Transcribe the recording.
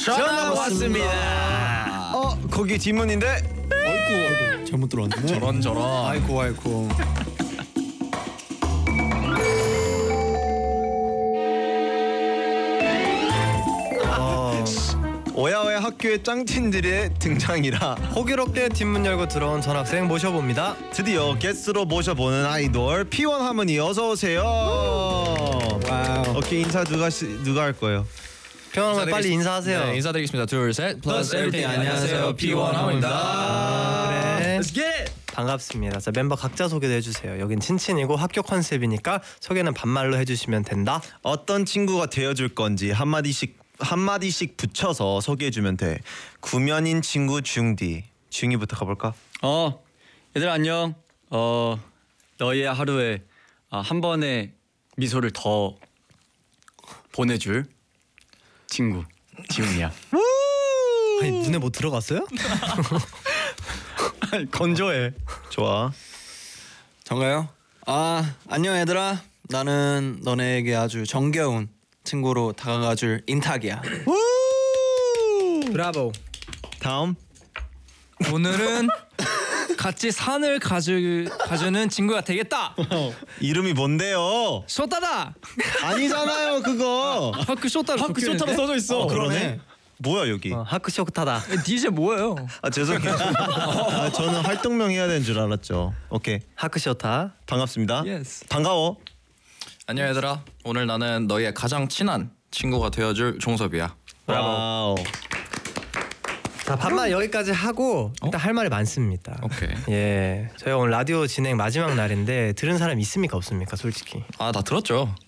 전화 왔습니다. 거기 뒷문인데. 아이고 잘못 들어왔네. 저런. 아이고. 오야오야 학교의 짱친들의 등장이라 호기롭게 뒷문 열고 들어온 전학생 모셔봅니다. 드디어 게스트로 모셔보는 아이돌 P1 하모니 어서 오세요. 와우. 오케이, 인사 누가 할 거예요? 평화는 빨리 인사하세요. 네, 인사드리겠습니다. 둘, 셋. 플러스 에브리띵. 안녕하세요. P1 하모입니다. 그래. Let's get it. 반갑습니다. 자, 멤버 각자 소개도 해주세요. 여긴 친친이고 학교 컨셉이니까 소개는 반말로 해주시면 된다. 어떤 친구가 되어줄 건지 한마디씩 붙여서 소개해주면 돼. 구면인 친구 중디. 중이부터 가볼까? 얘들아 안녕. 너희의 하루에 한 번의 미소를 더 보내줄 친구 지훈이야. 아니, 눈에 뭐 들어갔어요? 건조해. 좋아. 정가요? 안녕 얘들아. 나는 너네에게 아주 정겨운 친구로 다가가줄 인탁이야. 브라보. 다음. 오늘은 같이 산을 가주는 친구가 되겠다. 이름이 뭔데요? 쇼따다. 아니잖아요 그거. 하크 쇼따로 하크 쇼타로 써져 있어. 그러네. 뭐야 여기? 하크쇼크타다. DJ 뭐예요? 죄송해요. 저는 활동명 해야 되는 줄 알았죠. 오케이. 하크쇼타. 반갑습니다. 예스. 반가워. 안녕 얘들아. 오늘 나는 너희의 가장 친한 친구가 되어줄 종섭이야. 와우. 자, 반말 여기까지 하고 일단 할 말이 많습니다. 오케이. 예, 저희 오늘 라디오 진행 마지막 날인데 들은 사람 있습니까 없습니까 솔직히? 다 들었죠.